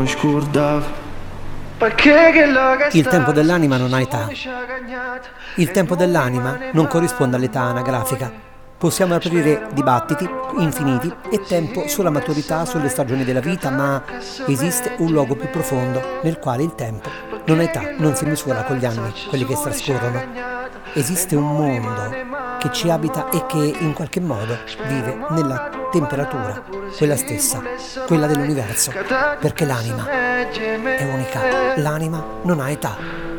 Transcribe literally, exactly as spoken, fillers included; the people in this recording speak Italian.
Il tempo dell'anima non ha età. Il tempo dell'anima non corrisponde all'età anagrafica. Possiamo aprire dibattiti infiniti e tempo sulla maturità, sulle stagioni della vita, ma esiste un luogo più profondo nel quale il tempo non ha età, non si misura con gli anni, quelli che trascorrono. Esiste un mondo che ci abita e che in qualche modo vive nella temperatura, quella stessa, quella dell'universo, perché l'anima è unica, l'anima non ha età.